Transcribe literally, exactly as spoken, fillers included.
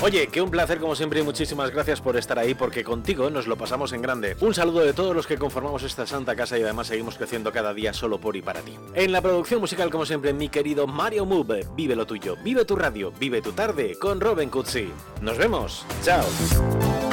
Oye, que un placer como siempre y muchísimas gracias por estar ahí porque contigo nos lo pasamos en grande. Un saludo de todos los que conformamos esta santa casa y además seguimos creciendo cada día solo por y para ti. En la producción musical como siempre mi querido Mario Move, vive lo tuyo, vive tu radio, vive tu tarde con Robin Cutsi. Nos vemos, chao.